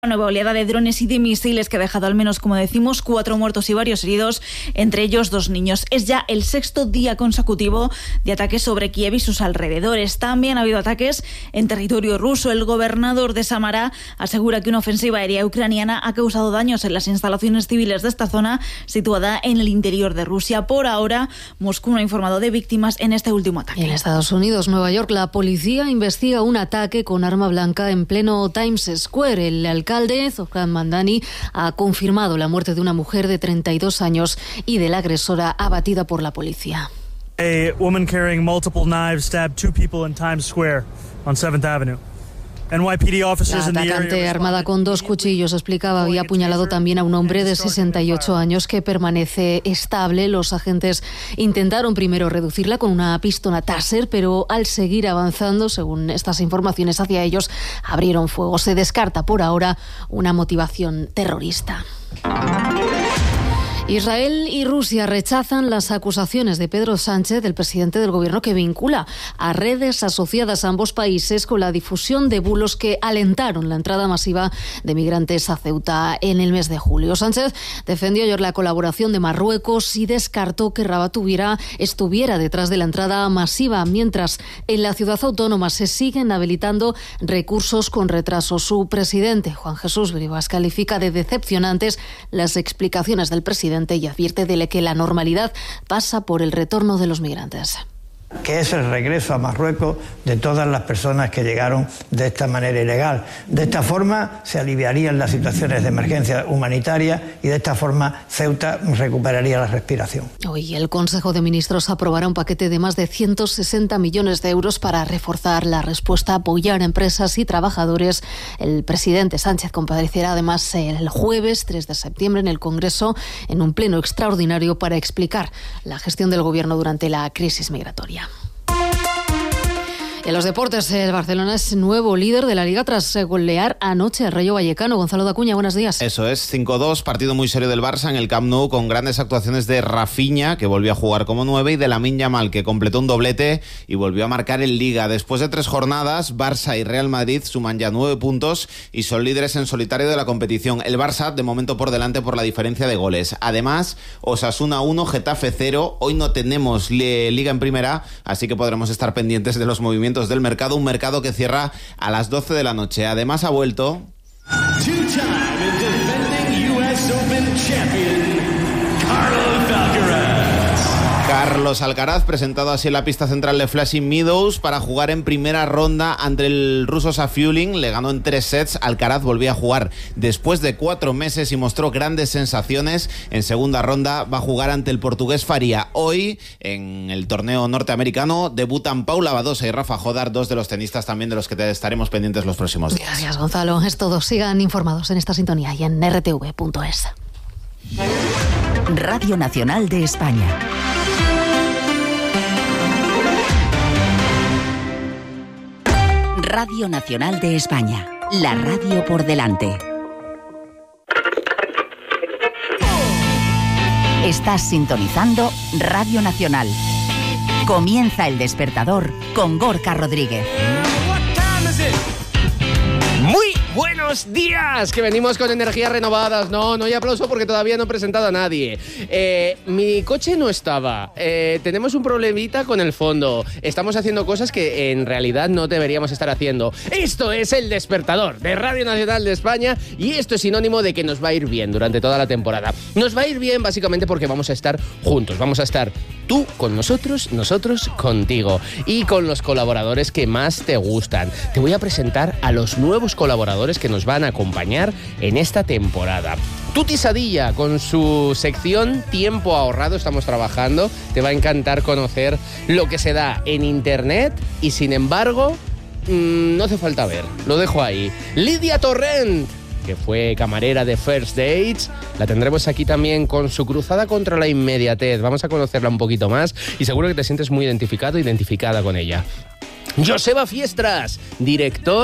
Una nueva oleada de drones y de misiles que ha dejado al menos, como decimos, 4 muertos y varios heridos, entre ellos 2 niños. Es ya el 6º día consecutivo de ataques sobre Kiev y sus alrededores. También ha habido ataques en territorio ruso. El gobernador de Samara asegura que una ofensiva aérea ucraniana ha causado daños en las instalaciones civiles de esta zona, situada en el interior de Rusia. Por ahora, Moscú no ha informado de víctimas en este último ataque. En Estados Unidos, Nueva York, la policía investiga un ataque con arma blanca en pleno Times Square. El alcalde Zohran Mamdani ha confirmado la muerte de una mujer de 32 años y de la agresora abatida por la policía. A woman carrying multiple knives stabbed 2 people in Times Square on 7th Avenue. La atacante, armada con 2 cuchillos, explicaba, había apuñalado también a un hombre de 68 años que permanece estable. Los agentes intentaron primero reducirla con una pistola Taser, pero al seguir avanzando, según estas informaciones hacia ellos, abrieron fuego. Se descarta por ahora una motivación terrorista. Israel y Rusia rechazan las acusaciones de Pedro Sánchez, del presidente del gobierno, que vincula a redes asociadas a ambos países con la difusión de bulos que alentaron la entrada masiva de migrantes a Ceuta en el mes de julio. Sánchez defendió ayer la colaboración de Marruecos y descartó que Rabat estuviera detrás de la entrada masiva, mientras en la ciudad autónoma se siguen habilitando recursos con retraso. Su presidente, Juan Jesús Brivas, califica de decepcionantes las explicaciones del presidente y advierte de que la normalidad pasa por el retorno de los migrantes. Que es el regreso a Marruecos de todas las personas que llegaron de esta manera ilegal. De esta forma se aliviarían las situaciones de emergencia humanitaria y de esta forma Ceuta recuperaría la respiración. Hoy el Consejo de Ministros aprobará un paquete de más de 160 millones de euros para reforzar la respuesta, apoyar a empresas y trabajadores. El presidente Sánchez comparecerá además el jueves 3 de septiembre en el Congreso en un pleno extraordinario para explicar la gestión del Gobierno durante la crisis migratoria. En los deportes, el Barcelona es nuevo líder de la Liga tras golear anoche al Rayo Vallecano. Gonzalo Dacuña, buenos días. Eso es, 5-2, partido muy serio del Barça en el Camp Nou, con grandes actuaciones de Rafinha, que volvió a jugar como 9, y de Lamine Yamal, que completó un doblete y volvió a marcar en Liga. Después de 3 jornadas, Barça y Real Madrid suman ya 9 puntos y son líderes en solitario de la competición. El Barça, de momento, por delante por la diferencia de goles. Además, Osasuna 1, Getafe 0. Hoy no tenemos Liga en primera, así que podremos estar pendientes de los movimientos del mercado, un mercado que cierra a las 12 de la noche. Además ha vuelto Carlos Alcaraz, presentado así en la pista central de Flushing Meadows para jugar en primera ronda ante el ruso Safiullin. Le ganó en 3 sets. Alcaraz volvió a jugar después de 4 meses y mostró grandes sensaciones. En segunda ronda va a jugar ante el portugués Faria. Hoy, en el torneo norteamericano, debutan Paula Badosa y Rafa Jodar, 2 de los tenistas también de los que estaremos pendientes los próximos días. Gracias, Gonzalo. Es todo. Sigan informados en esta sintonía y en rtv.es. Radio Nacional de España. Radio Nacional de España, la radio por delante. Estás sintonizando Radio Nacional. Comienza El Despertador con Gorka Rodríguez. Muy buenos días, que venimos con energías renovadas. No hay aplauso porque todavía no he presentado a nadie. Mi coche no estaba. Tenemos un problemita con el fondo. Estamos haciendo cosas que en realidad no deberíamos estar haciendo. Esto es El Despertador de Radio Nacional de España y esto es sinónimo de que nos va a ir bien durante toda la temporada. Nos va a ir bien básicamente porque vamos a estar juntos. Vamos a estar tú con nosotros, nosotros contigo y con los colaboradores que más te gustan. Te voy a presentar a los nuevos colaboradores que nos van a acompañar en esta temporada. Tuti Sadilla, con su sección Tiempo Ahorrado, estamos trabajando. Te va a encantar conocer lo que se da en internet y, sin embargo, no hace falta ver. Lo dejo ahí. Lidia Torrent, que fue camarera de First Dates, la tendremos aquí también con su cruzada contra la inmediatez. Vamos a conocerla un poquito más y seguro que te sientes muy identificado, identificada con ella. Joseba Fiestras, director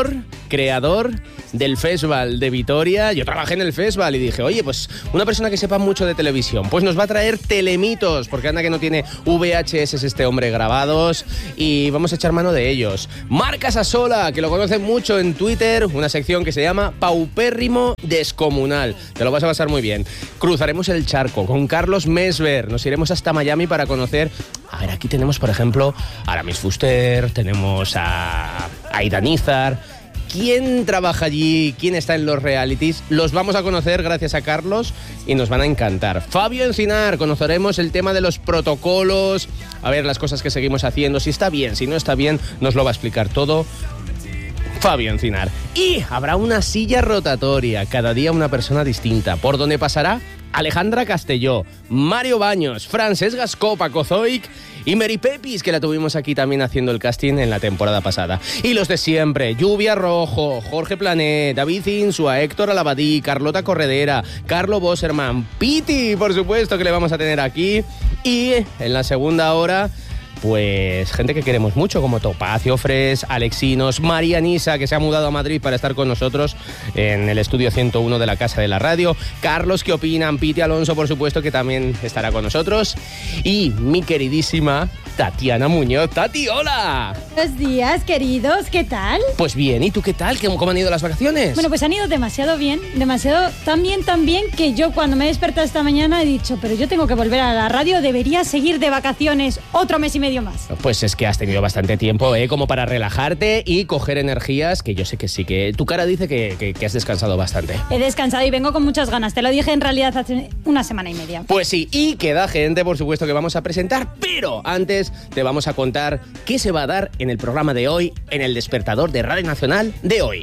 creador del Festival de Vitoria. Yo trabajé en el Festival y dije, oye, pues una persona que sepa mucho de televisión, pues nos va a traer telemitos, porque anda que no tiene VHS este hombre grabados, y vamos a echar mano de ellos. Marc Casasola, que lo conocen mucho en Twitter, una sección que se llama Paupérrimo Descomunal. Te lo vas a pasar muy bien. Cruzaremos el charco con Carlos Mesver, nos iremos hasta Miami para conocer... A ver, aquí tenemos, por ejemplo, a Aramis Fuster, tenemos a Aida Nízar. ¿Quién trabaja allí? ¿Quién está en los realities? Los vamos a conocer gracias a Carlos y nos van a encantar. Fabio Encinar, conoceremos el tema de los protocolos, a ver las cosas que seguimos haciendo, si está bien, si no está bien, nos lo va a explicar todo Fabio Encinar. Y habrá una silla rotatoria, cada día una persona distinta. ¿Por dónde pasará? Alejandra Castelló, Mario Baños, Francesc Gascó, Paco Zoic y Mary Pepis, que la tuvimos aquí también haciendo el casting en la temporada pasada. Y los de siempre, Lluvia Rojo, Jorge Plané, David Insua, Héctor Alabadí, Carlota Corredera, Carlo Bosserman, Piti, por supuesto, que le vamos a tener aquí. Y en la segunda hora... pues gente que queremos mucho, como Topacio Fres, Alexinos, María Nisa, que se ha mudado a Madrid para estar con nosotros en el estudio 101 de la Casa de la Radio. Carlos, ¿qué opinan? Piti Alonso, por supuesto, que también estará con nosotros. Y mi queridísima Tatiana Muñoz. Tati, hola. Buenos días, queridos, ¿qué tal? Pues bien, ¿y tú qué tal? ¿Cómo han ido las vacaciones? Bueno, pues han ido demasiado bien, tan bien que yo cuando me he despertado esta mañana he dicho, pero yo tengo que volver a la radio, debería seguir de vacaciones otro mes y medio más. Pues es que has tenido bastante tiempo, como para relajarte y coger energías, que yo sé que sí, que tu cara dice que has descansado bastante. He descansado y vengo con muchas ganas, te lo dije en realidad hace una semana y media. Pues sí, y queda gente, por supuesto, que vamos a presentar, pero antes te vamos a contar qué se va a dar en el programa de hoy, en el despertador de Radio Nacional de hoy.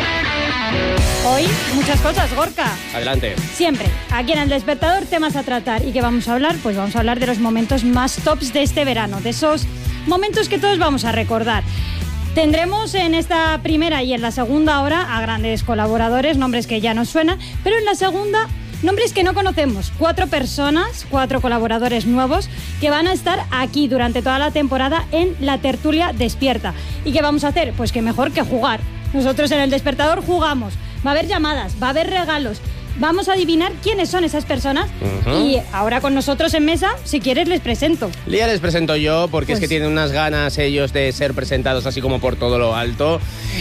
Hoy, muchas cosas, Gorka. Adelante. Siempre, aquí en El Despertador, temas a tratar. ¿Y qué vamos a hablar? Pues vamos a hablar de los momentos más tops de este verano, de esos momentos que todos vamos a recordar. Tendremos en esta primera y en la segunda hora a grandes colaboradores, nombres que ya nos suenan, pero en la segunda... nombres que no conocemos, 4 personas, 4 colaboradores nuevos que van a estar aquí durante toda la temporada en la tertulia Despierta. ¿Y qué vamos a hacer? Pues que mejor que jugar. Nosotros en El Despertador jugamos, va a haber llamadas, va a haber regalos, vamos a adivinar quiénes son esas personas. Y ahora con nosotros en mesa, si quieres les presento. Lía, les presento yo, porque pues... es que tienen unas ganas ellos de ser presentados así como por todo lo alto.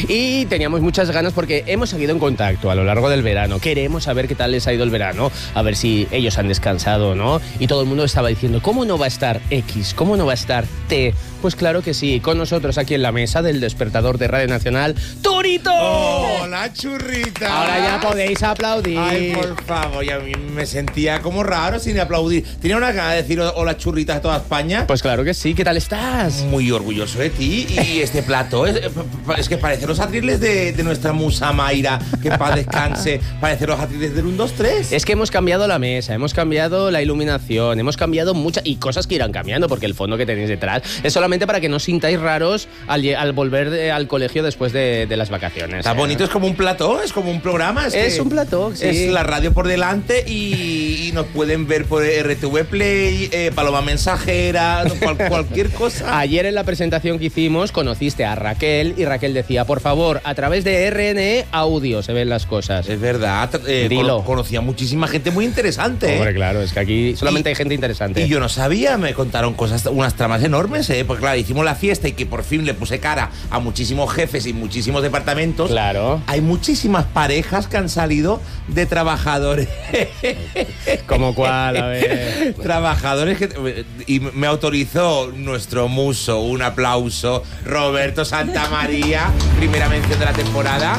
Y teníamos muchas ganas porque hemos seguido en contacto a lo largo del verano. Queremos saber qué tal les ha ido el verano, a ver si ellos han descansado o no. Y todo el mundo estaba diciendo, ¿cómo no va a estar X? ¿Cómo no va a estar T? Pues claro que sí, con nosotros aquí en la mesa del Despertador de Radio Nacional, ¡Turito! ¡Hola, churrita! Ahora ya podéis aplaudir. Ay, por favor, ya me sentía como raro sin aplaudir. Tenía una gana de decir hola, churritas a toda España. Pues claro que sí, ¿qué tal estás? Muy orgulloso de ti. Y este plato es que parece los atriles de nuestra musa Mayra, que en paz descanse, parece los atriles del 1, 2, 3. Es que hemos cambiado la mesa, hemos cambiado la iluminación, hemos cambiado muchas y cosas que irán cambiando, porque el fondo que tenéis detrás es solamente para que no os sintáis raros al volver al colegio después de las vacaciones. Está bonito, es como un plató, es como un programa. Es un plató, sí. Es la radio por delante y nos pueden ver por RTV Play, Paloma Mensajera, cualquier cosa. Ayer en la presentación que hicimos conociste a Raquel y Raquel decía, por favor, a través de RNE Audio se ven las cosas. Es verdad, Dilo. Conocía muchísima gente muy interesante. Hombre, claro, es que aquí solamente hay gente interesante. Y yo no sabía, me contaron cosas, unas tramas enormes, porque claro, hicimos la fiesta y que por fin le puse cara a muchísimos jefes y muchísimos departamentos. Claro. Hay muchísimas parejas que han salido de trabajadores. ¿Cómo cuál? A ver. Trabajadores que... Y me autorizó nuestro muso, un aplauso, Roberto Santamaría, primera mención de la temporada.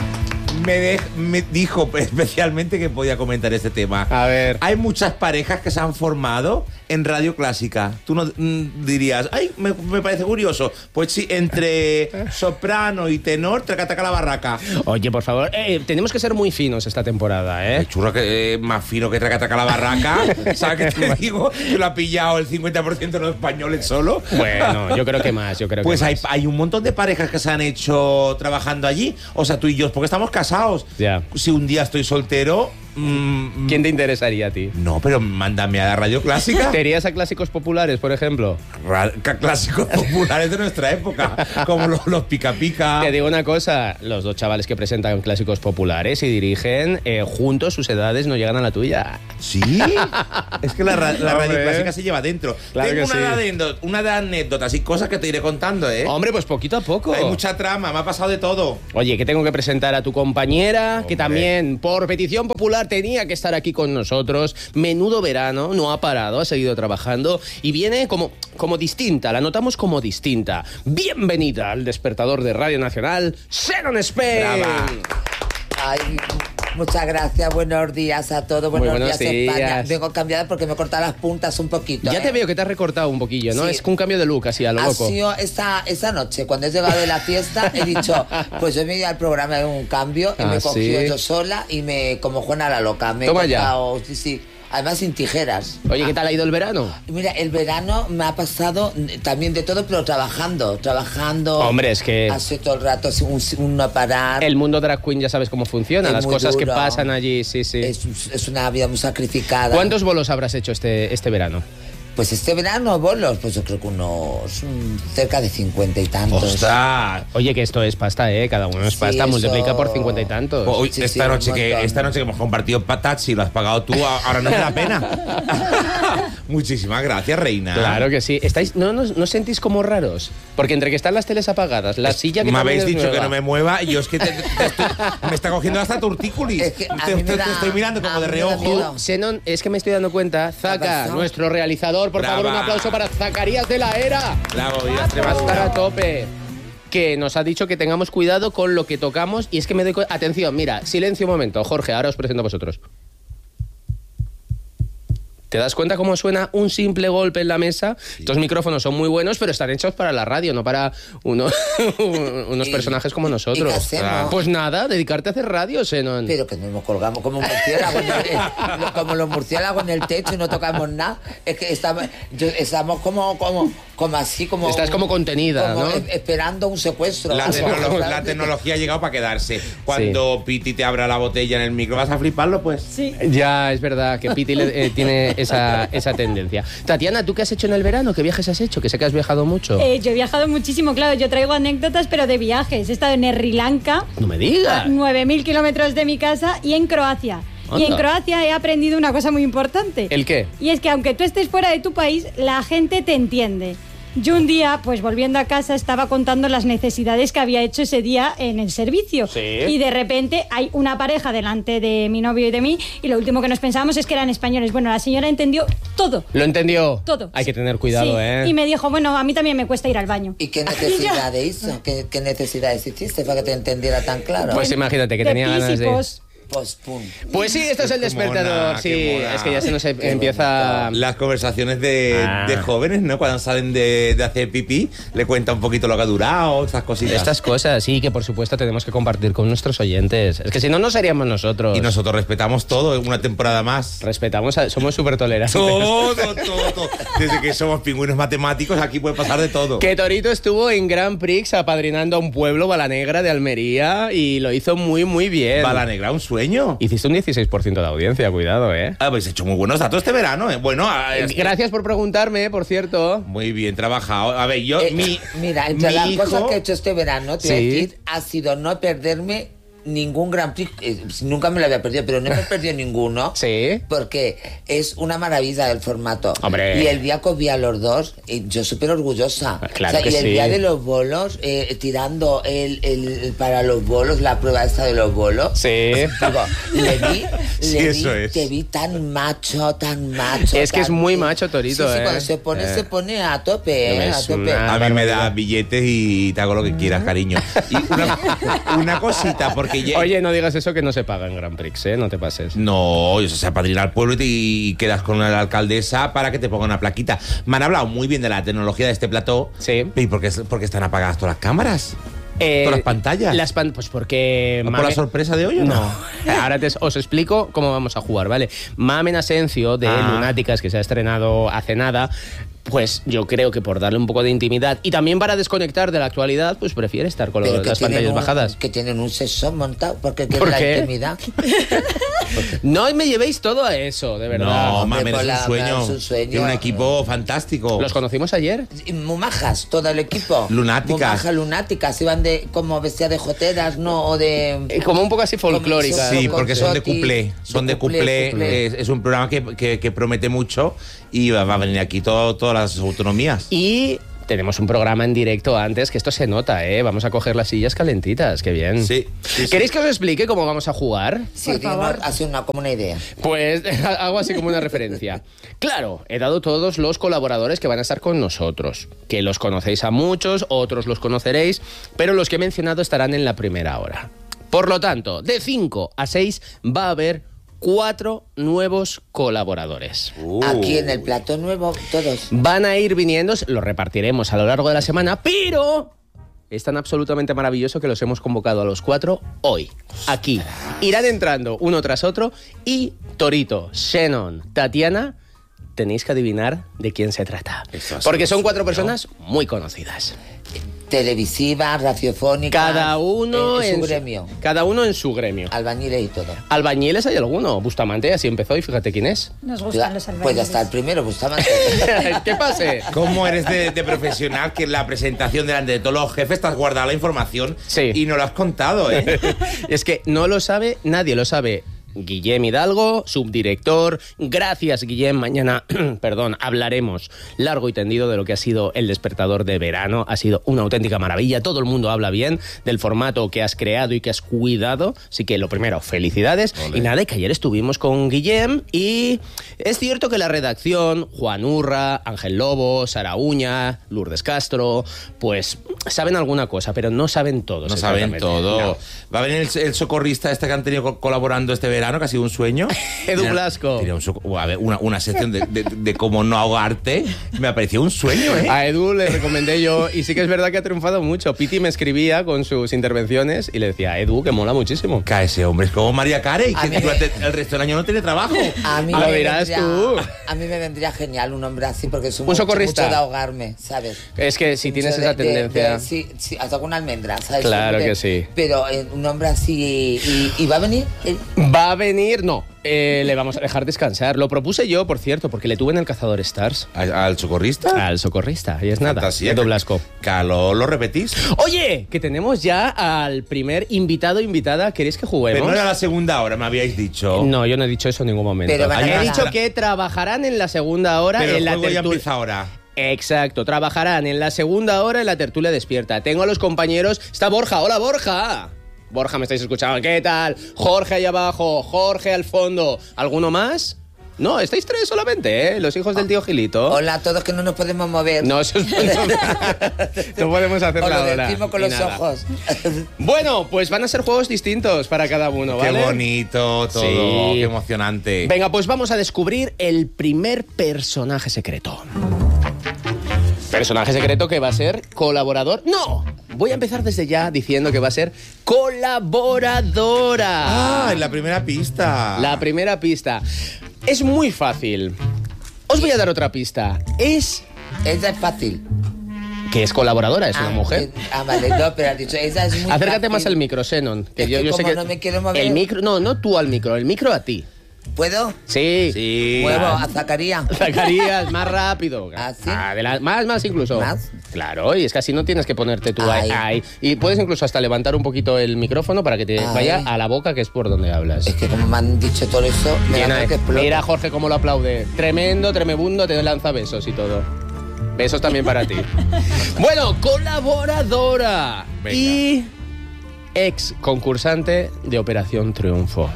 Me dijo especialmente que podía comentar este tema. A ver. Hay muchas parejas que se han formado en Radio Clásica. Tú no dirías, ay, me parece curioso. Pues sí, entre soprano y tenor, traca la barraca. Oye, por favor, tenemos que ser muy finos esta temporada, ¿eh? El churro que más fino que traca la barraca. ¿Sabes qué te digo? Que lo ha pillado el 50% de los españoles solo. Bueno, yo creo que más, Pues hay un montón de parejas que se han hecho trabajando allí. O sea, tú y yo, porque estamos casados. Ya. Si un día estoy soltero, ¿Quién te interesaría a ti? No, pero mándame a la radio clásica. ¿Te irías a Clásicos Populares, por ejemplo? Clásicos populares de nuestra época, como los Pica Pica. Te digo una cosa, los dos chavales que presentan Clásicos Populares y dirigen, juntos sus edades no llegan a la tuya. ¿Sí? Es que la radio clásica se lleva dentro. Claro. Tengo que una de anécdotas y cosas que te iré contando, ¿eh? Hombre, pues poquito a poco. Hay mucha trama, me ha pasado de todo. Oye, que tengo que presentar a tu compañera, Hombre. que también, por petición popular, tenía que estar aquí con nosotros. Menudo verano, no ha parado, ha seguido trabajando y viene como distinta, la notamos como distinta. Bienvenida al despertador de Radio Nacional, Sharon Spain. Brava. Ay, muchas gracias, buenos días a todos, buenos días España. Vengo cambiada porque me he cortado las puntas un poquito. Ya te veo que te has recortado un poquillo, ¿no? Sí. Es un cambio de look así a lo loco. Ha sido esa noche, cuando he llegado de la fiesta, he dicho, pues yo me he ido al programa de un cambio y me he cogido yo sola y como Juana la loca. Me Toma he cortado, sí. Además sin tijeras. Oye, ¿qué tal ha ido el verano? Mira, el verano me ha pasado también de todo, pero trabajando. Hombre, es que... Hace todo el rato un no parar. El mundo drag queen ya sabes cómo funciona, Es las muy cosas duro. que pasan allí, sí. Es una vida muy sacrificada. ¿Cuántos bolos habrás hecho este verano? Pues este verano, bolos, pues yo creo que cerca de 50 y tantos. ¡Ostras! Oye, que esto es pasta, ¿eh? Cada uno es pasta, eso... multiplica por 50 y tantos. Hoy, Sí, esta noche un que hemos compartido patats y lo has pagado tú, ahora no me da pena. Muchísimas gracias, reina. Claro que sí. ¿No sentís como raros? Porque entre que están las teles apagadas, la silla que me también habéis es dicho nueva. que no me mueva y yo es que me está cogiendo hasta tortícolis. Es que a te mí me da- estoy mirando como a de mí me da reojo. miedo. Xenon, es que me estoy dando cuenta. Zaka, pasado? nuestro realizador, por Brava. favor, un aplauso para Zacarías de la Era. La movida Va a estar a Extremadura. tope. Que nos ha dicho que tengamos cuidado con lo que tocamos. Y es que me doy atención, mira, silencio un momento. Jorge, ahora os presento a vosotros. ¿Te das cuenta cómo suena un simple golpe en la mesa? Sí. Estos micrófonos son muy buenos, pero están hechos para la radio, no para unos personajes como nosotros. ¿Y qué hacemos? Pues nada, dedicarte a hacer radio, Xenon. Pero que nos colgamos como murciélagos como los murciélagos en el techo y no tocamos nada. Es que estamos como así, como... Estás como contenida, como ¿no? Esperando un secuestro. La tecnología ha llegado para quedarse. Cuando Piti te abra la botella en el micro, ¿vas a fliparlo, pues? Sí. Ya, es verdad que Piti tiene esa tendencia. Tatiana, ¿tú qué has hecho en el verano? ¿Qué viajes has hecho? Que sé que has viajado mucho. Yo he viajado muchísimo, claro. Yo traigo anécdotas, pero de viajes. He estado en Sri Lanka, No me digas. 9.000 kilómetros de mi casa, y en Croacia. Anda. Y en Croacia he aprendido una cosa muy importante. ¿El qué? Y es que aunque tú estés fuera de tu país, la gente te entiende. Yo un día, pues volviendo a casa, estaba contando las necesidades que había hecho ese día en el servicio. Sí. Y de repente hay una pareja delante de mi novio y de mí, y lo último que nos pensábamos es que eran españoles. Bueno, la señora entendió todo. ¿Lo entendió? Todo. Hay que tener cuidado, Sí. ¿eh? Y me dijo, bueno, a mí también me cuesta ir al baño. ¿Y qué necesidad de eso? ¿Qué necesidades hiciste para que te entendiera tan claro? Pues imagínate que De tenía pis y ganas de... pos. Pues pum. Pues sí, esto es el Qué despertador. mona, Sí, qué mona. es que ya se nos empieza... Las conversaciones de jóvenes, ¿no? Cuando salen de hacer pipí, le cuenta un poquito lo que ha durado, estas cositas. Estas cosas, sí, que por supuesto tenemos que compartir con nuestros oyentes. Es que si no, no seríamos nosotros. Y nosotros respetamos todo, una temporada más. Respetamos, somos súper tolerantes. Todo. Desde que somos pingüinos matemáticos, aquí puede pasar de todo. Que Torito estuvo en Grand Prix apadrinando a un pueblo, Balanegra de Almería, y lo hizo muy, muy bien. Balanegra, un sueño. Hiciste un 16% de audiencia, cuidado, ¿eh? Habéis hecho muy buenos datos este verano, ¿eh? Bueno, Gracias por preguntarme, por cierto. muy bien trabajado. A ver, yo, Mira, entre las hijo- cosas que he hecho este verano, te voy a Sí. decir, ha sido no perderme ningún Grand Prix. Nunca me lo había perdido, pero no me he perdido ninguno. Sí. Porque es una maravilla el formato. Hombre. Y el día que os vi a los dos, yo súper orgullosa. Claro que y el sí. día de los bolos, tirando para los bolos, la prueba esta de los bolos. Sí. Digo, Sí, eso es. te vi tan macho. Es que es tan- muy macho, Torito, Sí, ¿eh? cuando se pone a tope, a Es tope. una- A mí me das billetes y te hago lo que quieras, cariño. Y una cosita, porque... Oye, no digas eso que no se paga en Grand Prix, ¿eh? No te pases. No, eso se apadrina al pueblo y quedas con la alcaldesa para que te ponga una plaquita. Me han hablado muy bien de la tecnología de este plató. Sí. ¿Y por qué están apagadas todas las cámaras? ¿Todas las pantallas? Pues porque... ¿Por la sorpresa de hoy o no? Ahora os explico cómo vamos a jugar, ¿vale? Mamen Asencio, de Lunáticas, que se ha estrenado hace nada, pues yo creo que por darle un poco de intimidad y también para desconectar de la actualidad, pues prefiere estar con Pero que las tienen pantallas bajadas. Que tienen un sexo montado, porque ¿Por la qué? intimidad. No me llevéis todo a eso, de verdad. No, mames, Hombre, es un sueño. Tiene un equipo fantástico. ¿Los conocimos ayer? Muy majas, todo el equipo. Lunáticas. Muy majas, lunáticas. Iban como vestidas de joteras, ¿no? O de... Como un poco así folclóricas. Sí, porque son de cuplé. Son de cuplé. Es un programa que promete mucho y va a venir aquí todas las autonomías. Y tenemos un programa en directo antes, que esto se nota, ¿eh? Vamos a coger las sillas calentitas, qué bien. Sí. ¿Queréis que os explique cómo vamos a jugar? Sí, hace como una idea. Pues hago así como una referencia. Claro, he dado todos los colaboradores que van a estar con nosotros, que los conocéis a muchos, otros los conoceréis, pero los que he mencionado estarán en la primera hora. Por lo tanto, de 5 a 6 va a haber 4 nuevos colaboradores. Aquí en el plato nuevo, todos. Van a ir viniendo, los repartiremos a lo largo de la semana, pero es tan absolutamente maravilloso que los hemos convocado a los 4 hoy, aquí. Irán entrando uno tras otro y Torito, Shannon, Tatiana, tenéis que adivinar de quién se trata. Porque son 4 personas muy conocidas. Televisiva, radiofónica. Cada uno en su gremio. Cada uno en su gremio. Albañiles y todo. Albañiles hay alguno. Bustamante así empezó y fíjate quién es. Nos gustan los albañiles. Pues ya está el primero, Bustamante. ¿Qué pase? ¿Cómo eres de profesional que en la presentación delante de todos los jefes te has guardado la información y no lo has contado, ¿eh? Es que no lo sabe, nadie lo sabe. Guillem Hidalgo, subdirector. Gracias, Guillem. Mañana, hablaremos largo y tendido de lo que ha sido El Despertador de verano. Ha sido una auténtica maravilla. Todo el mundo habla bien del formato que has creado y que has cuidado. Así que lo primero, felicidades. Olé. Y nada, que ayer estuvimos con Guillem y es cierto que la redacción, Juan Urra, Ángel Lobo, Sara Uña, Lourdes Castro, pues saben alguna cosa, pero no saben todo. No saben todo. No. Va a venir el socorrista que han tenido colaborando este verano, que ha sido un sueño. Edu Blasco. Una sección de cómo no ahogarte. Me ha parecido un sueño, ¿eh? A Edu le recomendé yo, y sí que es verdad que ha triunfado mucho. Piti me escribía con sus intervenciones y le decía, Edu, que mola muchísimo. Ese hombre es como María Carey, que durante el resto del año no tiene trabajo. A mí lo dirás tú. A mí me vendría genial un hombre así, porque es un socorrista. Mucho de ahogarme, ¿sabes? Es que si tienes esa tendencia. Sí, hasta con una almendra, ¿sabes? Claro que sí. Pero un hombre así. ¿Y va a venir? Va a venir, no. Le vamos a dejar descansar. Lo propuse yo, por cierto, porque le tuve en el Cazador Stars. ¿Al socorrista? Al socorrista, y es fantasía, nada. Edu Blasco. ¿Lo repetís? Oye, que tenemos ya al primer invitado o invitada. ¿Queréis que juguemos? Pero no era la segunda hora, me habíais dicho. No, yo no he dicho eso en ningún momento. He dicho que trabajarán en la segunda hora. Pero en la tertulia. Ya empieza ahora. Exacto, trabajarán en la segunda hora en la tertulia despierta. Tengo a los compañeros. Está Borja. Hola, Borja. Borja, me estáis escuchando. ¿Qué tal? Jorge allá abajo, Jorge al fondo. ¿Alguno más? No, estáis 3 solamente, ¿eh? Los hijos del tío Gilito. Hola a todos, que no nos podemos mover. No, eso es... no podemos hacer la hora. Lo decimos con los ojos. Bueno, pues van a ser juegos distintos para cada uno, ¿vale? Qué bonito todo, sí. Qué emocionante. Venga, pues vamos a descubrir el primer personaje secreto. Personaje secreto que va a ser colaborador. ¡No! Voy a empezar desde ya diciendo que va a ser colaboradora. En la primera pista. La primera pista. Es muy fácil. Os voy a dar otra pista. Esa es fácil. Que es colaboradora, es una mujer. Vale, no, pero has dicho, esa es muy Acércate fácil. más al micro, Shannon. Que yo sé que no me quiero mover. El micro, no tú al micro, el micro a ti. ¿Puedo? Sí. Muevo a Zacarías. Zacarías, más rápido. ¿Ah, sí? Más incluso. ¿Más? Claro, y es que así no tienes que ponerte tú ahí. Y puedes incluso hasta levantar un poquito el micrófono para que te vaya a la boca, que es por donde hablas. Es que como me han dicho todo eso, mira Jorge cómo lo aplaude. Tremendo, tremebundo, te lanza besos y todo. Besos también para ti. Bueno, colaboradora. Venga. Y ex concursante de Operación Triunfo.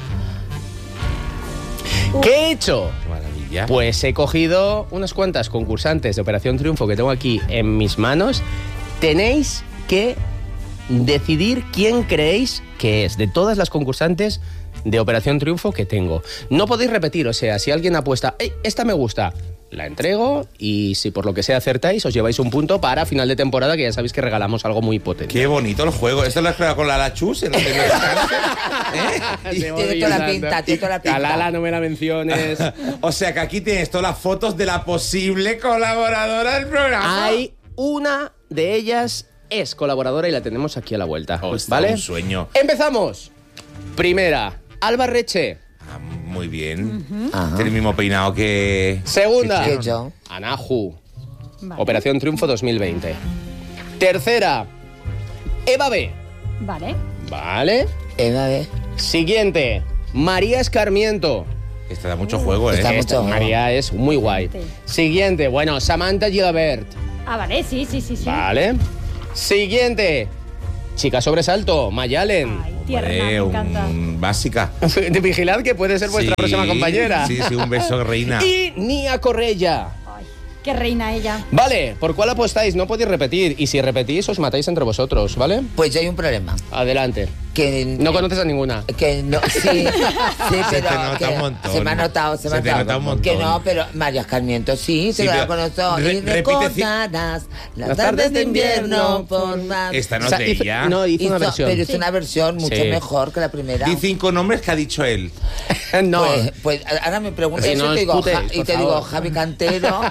¿Qué he hecho? Qué maravilla. Pues he cogido unas cuantas concursantes de Operación Triunfo que tengo aquí en mis manos. Tenéis que decidir quién creéis que es de todas las concursantes de Operación Triunfo que tengo. No podéis repetir, o sea, si alguien apuesta, esta me gusta, la entrego, y si por lo que sea acertáis, os lleváis un punto para final de temporada, que ya sabéis que regalamos algo muy potente. Qué bonito el juego. ¿Esto lo has creado con la Chus en el descanso? Tiene toda la pinta, tiene toda la pinta. Lala, no me la menciones. O sea que aquí tienes todas las fotos de la posible colaboradora del programa. Hay una de ellas es colaboradora y la tenemos aquí a la vuelta. ¿Vale? Un sueño. Empezamos. Primera, Alba Reche. Muy bien. Ajá. Tiene el mismo peinado que... Segunda, Que yo. Anahu. Vale. Operación Triunfo 2020. Tercera, Eva B. Vale. Vale. Eva B. Siguiente, María Escarmiento. Esta da mucho juego, ¿eh? Está mucho juego. María es muy guay. Sí. Siguiente, bueno, Samantha Gilabert. Ah, vale, sí. Vale. Siguiente, chica sobresalto, Mayalen. Ay, tierna, me encanta. Básica. Vigilad que puede ser vuestra Sí, próxima compañera. Sí, un beso, reina. Y Nia Correia. Ay, qué reina ella. Vale, ¿por cuál apostáis? No podéis repetir. Y si repetís, os matáis entre vosotros, ¿vale? Pues yo hay un problema. Adelante. Que No conoces a ninguna. Que no, sí, pero te nota que un montón. se me ha notado, Se te nota un montón. Que no, pero María Escarmiento sí, se Sí, lo pero conozco. Y repite recordarás las tardes de invierno por más. Esta no O sea, es de hizo- ella. no, hizo una versión. Pero es una versión mucho Sí. mejor que la primera. Di 5 nombres que ha dicho él. No. Pues ahora me preguntas Oye, eso no y te digo, os putéis, y por te digo favor. Javi Cantero.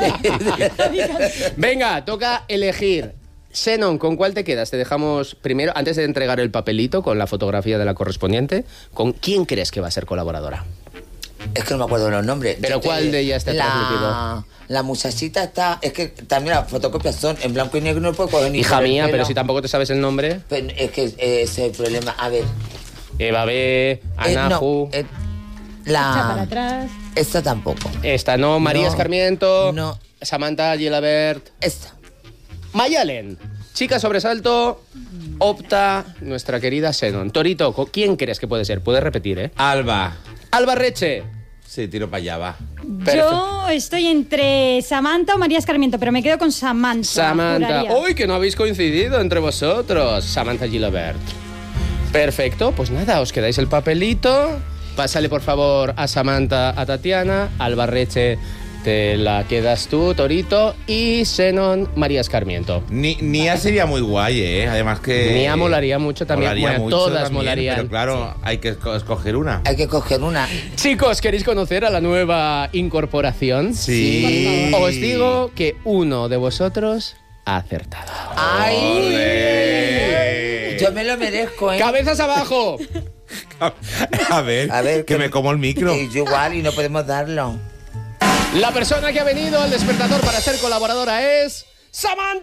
Venga, toca elegir. Xenon, ¿con cuál te quedas? Te dejamos primero, antes de entregar el papelito con la fotografía de la correspondiente, ¿con quién crees que va a ser colaboradora? Es que no me acuerdo de los nombres. ¿Pero cuál de ellas te ha transmitido? La muchachita está... Es que también las fotocopias son en blanco y negro, no puedo coger ni Hija por el mía, pelo. pero si tampoco te sabes el nombre. Pero es que ese es el problema. A ver. Eva B, Anahu. No, Echa para atrás. esta tampoco. Esta no, María No. Escarmiento. No. Samantha Gilabert. Esta. Mayalen. Chica sobresalto. Opta nuestra querida Xenon. Torito, ¿quién crees que puede ser? Puedes repetir, ¿eh? Alba. Alba Reche. Sí, tiro para allá, va. Yo estoy entre Samantha o María Escarmiento, pero me quedo con Samantha. Samantha. juraría. Uy, que no habéis coincidido entre vosotros. Samantha Gilabert. Perfecto, pues nada, os quedáis el papelito. Pásale por favor a Samantha, a Tatiana, Alba Reche te la quedas tú, Torito, y Xenon, María Escarmiento. Nia sería muy guay, ¿eh? Además que... Nia molaría mucho también. Molaría Bueno, mucho todas también, molarían. Pero claro, hay que escoger una. Hay que coger una. Chicos, ¿queréis conocer a la nueva incorporación? Sí. Os digo que uno de vosotros ha acertado. ¡Ay! Ole. Yo me lo merezco, ¿eh? ¡Cabezas abajo! A ver, que me como el micro. Y yo igual, y no podemos darlo. La persona que ha venido al despertador para ser colaboradora es... ¡Samantha!